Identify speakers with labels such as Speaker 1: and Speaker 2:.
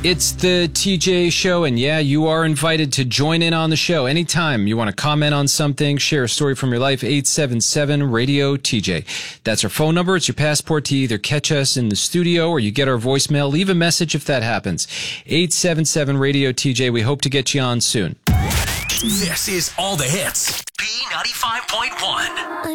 Speaker 1: It's the TJ Show, and yeah, you are invited to join in on the show anytime you want to comment on something, share a story from your life. 877-RADIO-TJ. That's our phone number. It's your passport to either catch us in the studio or you get our voicemail. Leave a message if that happens. 877-RADIO-TJ. We hope to get you on soon.
Speaker 2: This is All the Hits. B95.1.